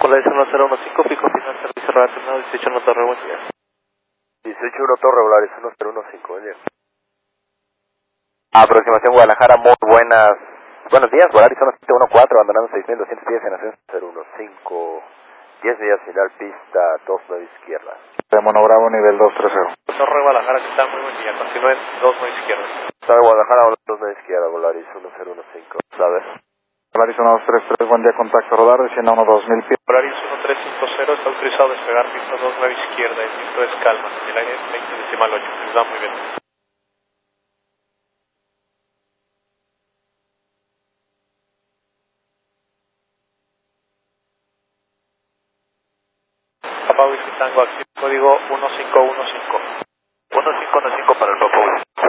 Polaris 1015, pico final, servicio relacionado, 18 Torre, buen día. 18-1 Torre, Polaris 1015, buen día. Aproximación Guadalajara, muy buenos días, Polaris 1714, abandonando 6210 en ascenso 015, 10 días final, pista 29 izquierda. Mono Bravo, nivel 230. Torre Guadalajara, que está muy buen día, continúen 29 izquierda. Torre Guadalajara, 29 izquierda, Polaris 1015, ¿sabes? Polaris 1233, buen día, contacto rodar, descienda 2000 pies. Polaris 1350, está autorizado a despegar pista 29 izquierda, el viento es calma, el aire 20.8, les va muy bien. Papa Whisky Tango, activo código 1515. 1515 para el Papa.